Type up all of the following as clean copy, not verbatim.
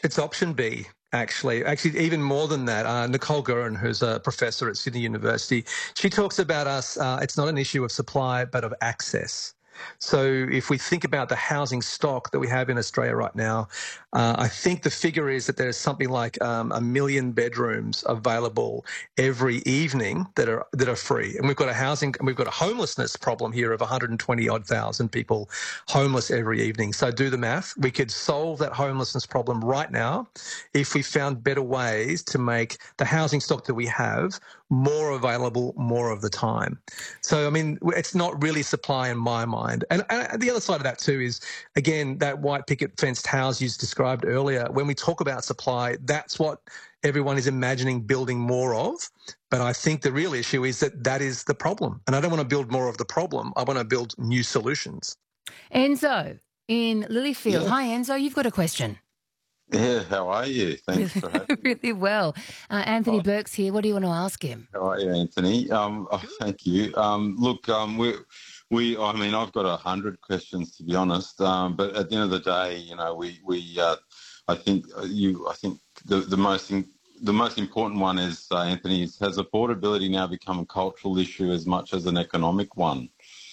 It's option B. Actually, even more than that. Nicole Guerin, who's a professor at Sydney University, she talks about us. It's not an issue of supply, but of access. So if we think about the housing stock that we have in Australia right now, I think the figure is that there's something like 1 million bedrooms available every evening that are free, and we've got a homelessness problem here of 120 odd thousand people homeless every evening. So do the math. We could solve that homelessness problem right now if we found better ways to make the housing stock that we have more available more of the time. So, I mean, it's not really supply in my mind. And the other side of that too is, again, that white picket fenced house you described earlier. When we talk about supply, that's what everyone is imagining building more of. But I think the real issue is that is the problem. And I don't want to build more of the problem. I want to build new solutions. Enzo in Lilyfield. Yeah. Hi, Enzo. You've got a question. Yeah, how are you? Thanks for having me. Really well. Anthony Burke's here. What do you want to ask him? How are you, Anthony? Thank you. Look, I mean, I've got 100 questions to be honest. But at the end of the day, you know, I think the most important one is, Anthony, has affordability now become a cultural issue as much as an economic one?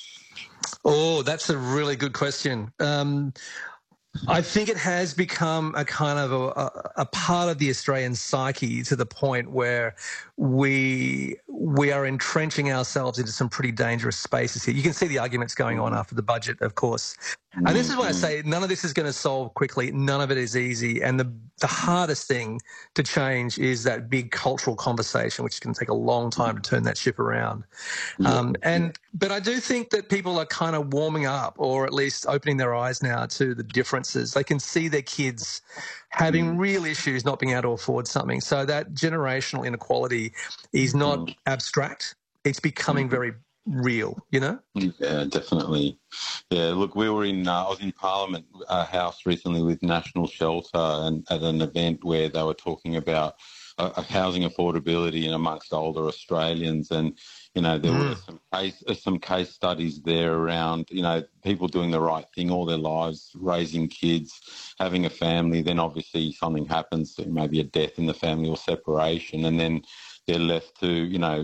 Oh, that's a really good question. I think it has become a kind of a part of the Australian psyche to the point where we are entrenching ourselves into some pretty dangerous spaces here. You can see the arguments going on after the budget, of course. And this is why I say none of this is going to solve quickly. None of it is easy. And the hardest thing to change is that big cultural conversation, which can take a long time to turn that ship around. But I do think that people are kind of warming up, or at least opening their eyes now to the differences. They can see their kids having real issues not being able to afford something. So that generational inequality is not abstract. It's becoming very real, you know? Yeah, definitely. Yeah, look, I was in Parliament House recently with National Shelter and at an event where they were talking about housing affordability in amongst older Australians, and you know there were some case studies there around, you know, people doing the right thing all their lives, raising kids, having a family, then obviously something happens, maybe a death in the family or separation, and then they're left to, you know,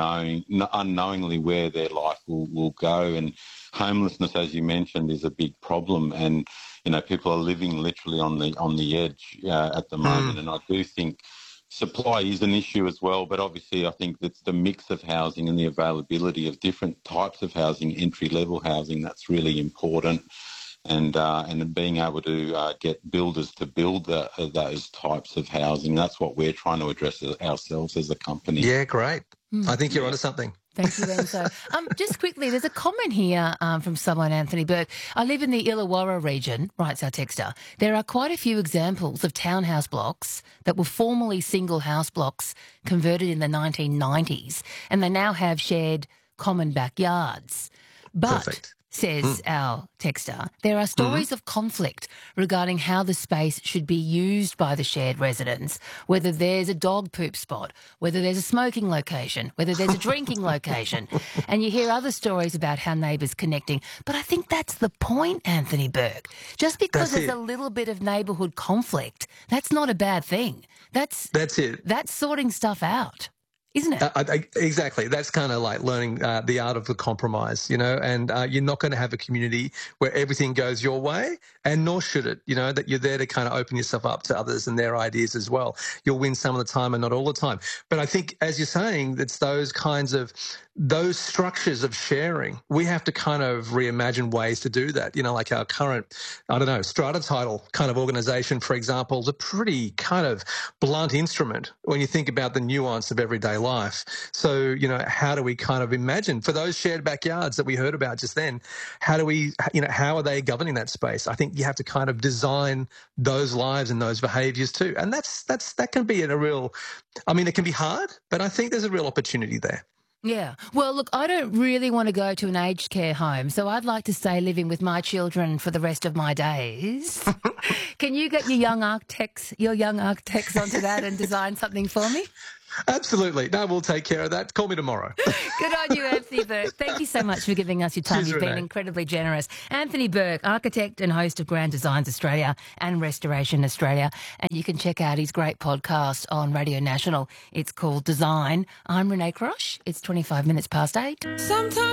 unknowingly where their life will go. And homelessness, as you mentioned, is a big problem, and you know people are living literally on the edge at the moment. And I do think supply is an issue as well, but obviously I think that's the mix of housing and the availability of different types of housing, entry-level housing, that's really important, and being able to get builders to build those types of housing. That's what we're trying to address ourselves as a company. Yeah, great. I think you're onto something. Thank you, Enzo. Just quickly, there's a comment here from someone, Anthony Burke. I live in the Illawarra region, writes our texter. There are quite a few examples of townhouse blocks that were formerly single house blocks converted in the 1990s, and they now have shared common backyards. But, Perfect. Says our texter, there are stories of conflict regarding how the space should be used by the shared residents, whether there's a dog poop spot, whether there's a smoking location, whether there's a drinking location. And you hear other stories about how neighbours connecting. But I think that's the point, Anthony Burke. Just because there's a little bit of neighbourhood conflict, that's not a bad thing. That's it. That's sorting stuff out, isn't it? Exactly. That's kind of like learning the art of the compromise, you know, and you're not going to have a community where everything goes your way, and nor should it, you know, that you're there to kind of open yourself up to others and their ideas as well. You'll win some of the time and not all the time. But I think, as you're saying, it's those structures of sharing, we have to kind of reimagine ways to do that. You know, like our current, strata title kind of organisation, for example, is a pretty kind of blunt instrument when you think about the nuance of everyday life. So, you know, how do we kind of imagine for those shared backyards that we heard about just then, how are they governing that space? I think you have to kind of design those lives and those behaviours too. And that can be it can be hard, but I think there's a real opportunity there. Yeah. Well, look, I don't really want to go to an aged care home, so I'd like to stay living with my children for the rest of my days. Can you get your young architects onto that and design something for me? Absolutely. No, we'll take care of that. Call me tomorrow. Good on you, Anthony Burke. Thank you so much for giving us your time. Cheers, You've been Renee. incredibly generous. Anthony Burke, architect and host of Grand Designs Australia and Restoration Australia. And you can check out his great podcast on Radio National. It's called Design. I'm Renee Crosh. It's 25 minutes past 8. Sometimes